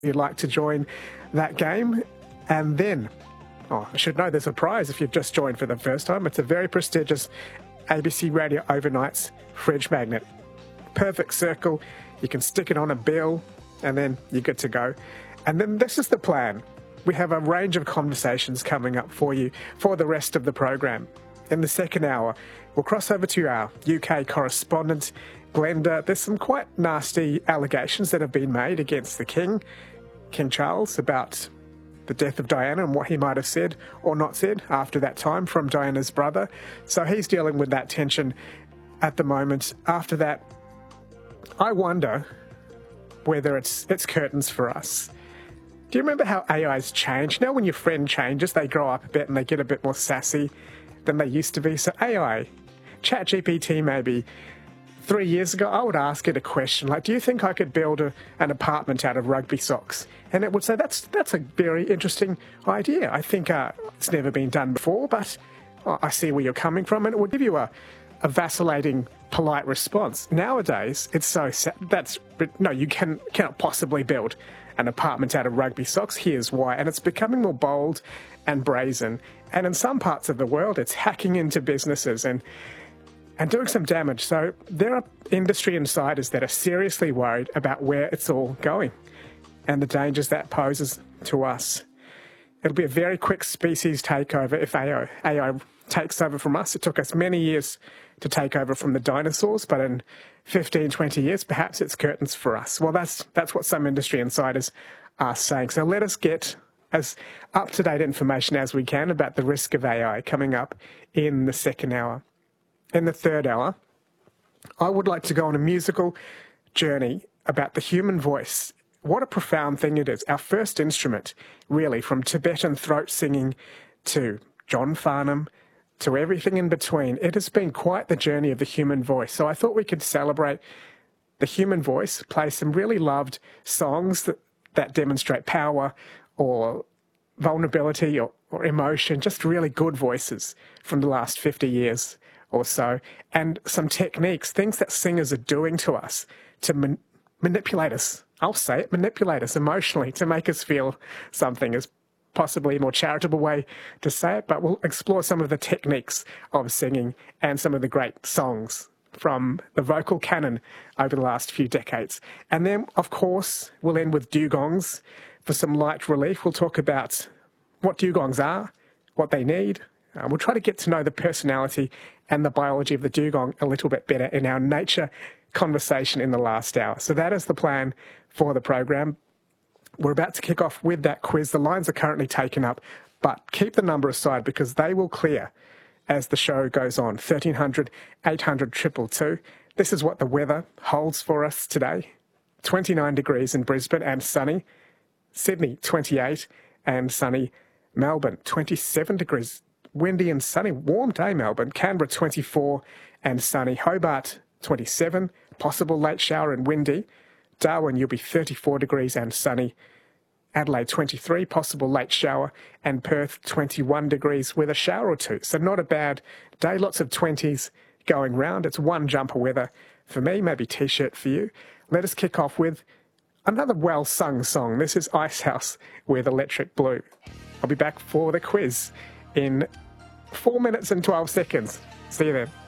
you'd like to join that game. And then, I should know there's a prize if you've just joined for the first time. It's a very prestigious ABC Radio Overnights fridge magnet. Perfect circle. You can stick it on a bill and then you're good to go. And then this is the plan. We have a range of conversations coming up for you for the rest of the program. In the second hour, we'll cross over to our UK correspondent, Glenda. There's some quite nasty allegations that have been made against the King Charles, about the death of Diana and what he might have said or not said after that time from Diana's brother. So he's dealing with that tension at the moment. After that, I wonder whether it's curtains for us. Do you remember how AI's changed? Now when your friend changes, they grow up a bit and they get a bit more sassy than they used to be. So AI, ChatGPT maybe 3 years ago, I would ask it a question like, do you think I could build an apartment out of rugby socks? And it would say, that's a very interesting idea. I think it's never been done before, but I see where you're coming from. And it would give you a vacillating, polite response. Nowadays, it's so sad. No, you cannot possibly build an apartment out of rugby socks. Here's why. And it's becoming more bold and brazen. And in some parts of the world, it's hacking into businesses and doing some damage. So there are industry insiders that are seriously worried about where it's all going and the dangers that poses to us. It'll be a very quick species takeover if AI takes over from us. It took us many years to take over from the dinosaurs, but in 15, 20 years, perhaps it's curtains for us. Well, that's what some industry insiders are saying. So let us get as up-to-date information as we can about the risk of AI coming up in the second hour. In the third hour, I would like to go on a musical journey about the human voice. What a profound thing it is. Our first instrument, really, from Tibetan throat singing to John Farnham to everything in between. It has been quite the journey of the human voice. So I thought we could celebrate the human voice, play some really loved songs that demonstrate power or vulnerability or emotion, just really good voices from the last 50 years or so, and some techniques, things that singers are doing to us to manipulate us. I'll say it, manipulate us emotionally to make us feel something is possibly a more charitable way to say it, but we'll explore some of the techniques of singing and some of the great songs from the vocal canon over the last few decades. And then, of course, we'll end with dugongs for some light relief. We'll talk about what dugongs are, what they need. We'll try to get to know the personality and the biology of the dugong a little bit better in our nature conversation in the last hour. So that is the plan for the program. We're about to kick off with that quiz. The lines are currently taken up, but keep the number aside because they will clear as the show goes on. 1300 800 222. This is what the weather holds for us today. 29 degrees in Brisbane and sunny. Sydney, 28 and sunny. Melbourne, 27 degrees. Windy and sunny. Warm day, Melbourne. Canberra, 24 and sunny. Hobart, 27. Possible late shower and windy. Darwin, you'll be 34 degrees and sunny. Adelaide, 23, possible late shower. And Perth, 21 degrees with a shower or two. So not a bad day. Lots of 20s going round. It's one jumper weather for me, maybe T-shirt for you. Let us kick off with another well-sung song. This is Icehouse with Electric Blue. I'll be back for the quiz in 4 minutes and 12 seconds. See you then.